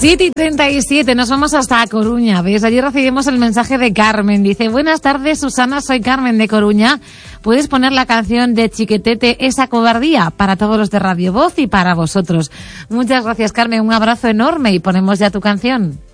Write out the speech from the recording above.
7:37, nos vamos hasta Coruña. ¿Ves? Allí recibimos el mensaje de Carmen. Dice: buenas tardes, Susana, soy Carmen de Coruña. ¿Puedes poner la canción de Chiquetete, Esa cobardía? Para todos los de Radio Voz y para vosotros. Muchas gracias, Carmen. Un abrazo enorme y ponemos ya tu canción.